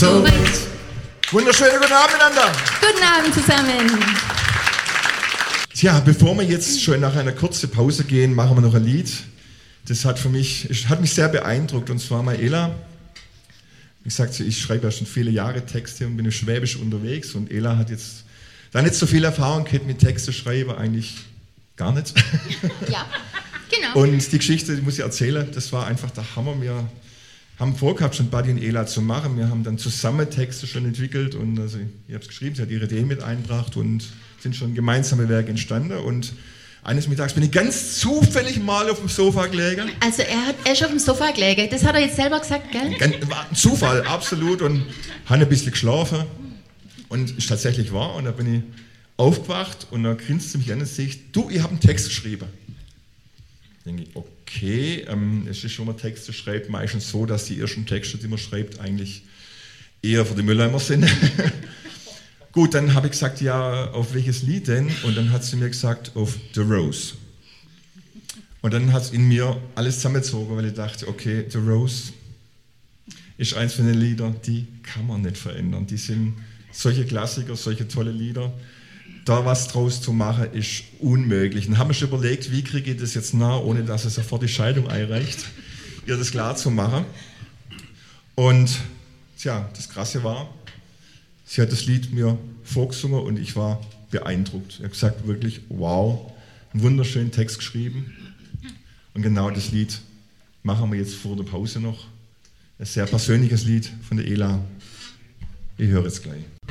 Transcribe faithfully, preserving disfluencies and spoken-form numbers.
so weit. Wunderschönen guten Abend miteinander. Guten Abend zusammen. Tja, bevor wir jetzt schon nach einer kurzen Pause gehen, machen wir noch ein Lied. Das hat für mich, hat mich sehr beeindruckt, und zwar Ela. Wie gesagt, ich schreibe ja schon viele Jahre Texte und bin im Schwäbisch unterwegs, und Ela hat jetzt da nicht so viel Erfahrung gehabt mit Texte schreiben, eigentlich gar nicht. Ja, genau. Und die Geschichte, die muss ich erzählen, das war einfach der Hammer. Wir haben vorgehabt, schon Buddy und Ela zu machen. Wir haben dann zusammen Texte schon entwickelt, und also ich habe es geschrieben, sie hat ihre Ideen mit eingebracht und sind schon gemeinsame Werke entstanden. Und eines Mittags bin ich ganz zufällig mal auf dem Sofa gelegen. Also er, hat, er ist auf dem Sofa gelegen, das hat er jetzt selber gesagt, gell? War ein Zufall, absolut, und habe ein bisschen geschlafen, und ist tatsächlich wahr. Und da bin ich aufgewacht, und da grinst sie mich an und sagt, du, ich habe einen Text geschrieben. Da denke ich, okay, ähm, es ist schon mal Texte schreibt, meistens so, dass die ersten Texte, die man schreibt, eigentlich eher für die Mülleimer sind. Gut, dann habe ich gesagt, ja, auf welches Lied denn? Und dann hat sie mir gesagt, auf The Rose. Und dann hat es in mir alles zusammengezogen, weil ich dachte, okay, The Rose ist eins von den Liedern, die kann man nicht verändern. Die sind solche Klassiker, solche tolle Lieder. Da was draus zu machen, ist unmöglich. Dann haben wir schon überlegt, wie kriege ich das jetzt nah, ohne dass es sofort die Scheidung einreicht, ihr das klar zu machen. Und tja, das Krasse war, sie hat das Lied mir vorgesungen, und ich war beeindruckt. Ich habe gesagt, wirklich, wow, einen wunderschönen Text geschrieben. Und genau das Lied machen wir jetzt vor der Pause noch. Ein sehr persönliches Lied von der Ela. Ich höre es gleich.